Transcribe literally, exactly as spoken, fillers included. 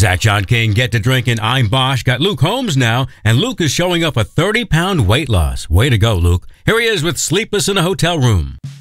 Zach John King, Get to Drinking. I'm Bosch. Got Luke Holmes now, and Luke is showing up a thirty pound weight loss. Way to go, Luke. Here he is with Sleepless in a Hotel Room.